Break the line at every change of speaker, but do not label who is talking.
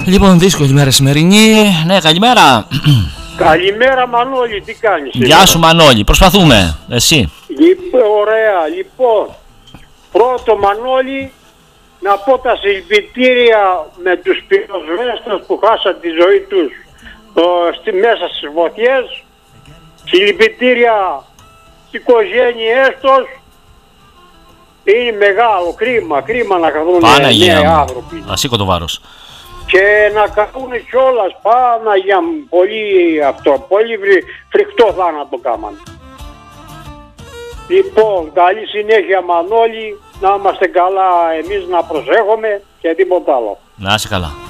Λοιπόν, δύσκολη μέρα σημερινή. Ναι, καλημέρα.
Καλημέρα Μανώλη, τι κάνεις?
Γεια σου Μανώλη, προσπαθούμε. Εσύ?
Ωραία, λοιπόν. Πρώτο Μανώλη, να πω τα συλληπιτήρια με τους πυροσβέστες που χάσαν τη ζωή τους μέσα στις βοθιές. Συλληπιτήρια στις οικογένειές τους. Είναι μεγάλο κρίμα να καθούν νέοι άνθρωποι.
Να σήκω το βάρος.
Και να καθούν κιόλας Παναγιά μου, πολύ φρικτό θάνατο κάμανε. Λοιπόν, καλή συνέχεια Μανώλη, να είμαστε καλά εμείς, να προσέχουμε και τίποτα άλλο.
Να είσαι καλά.